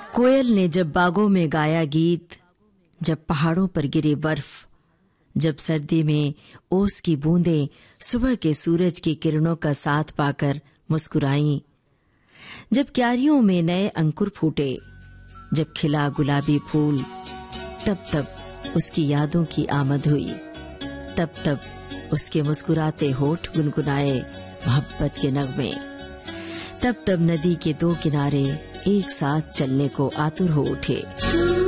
कोयल ने जब बागों में गाया गीत, जब पहाड़ों पर गिरी बर्फ, जब सर्दी में ओस की बूंदें सुबह के सूरज की किरणों का साथ पाकर मुस्कुराईं, जब क्यारियों में नए अंकुर फूटे, जब खिला गुलाबी फूल, तब तब उसकी यादों की आमद हुई। तब तब उसके मुस्कुराते होठ गुनगुनाए मोहब्बत के नगमे। तब तब नदी के दो किनारे एक साथ चलने को आतुर हो उठे।